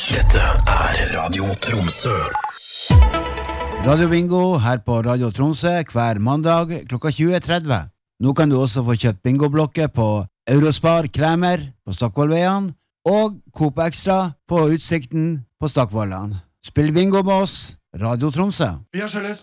Dette Radio Tromsø. Radio Bingo her på Radio Tromsø hver mandag klokka 20:30. Nå kan du også få kjøpt bingoblokker på Eurospar Kremer på Stokkvollveien og Coop Extra på Utsikten på Stokkvollan. Spill bingo med oss, Radio Tromsø. Vi har skjøles.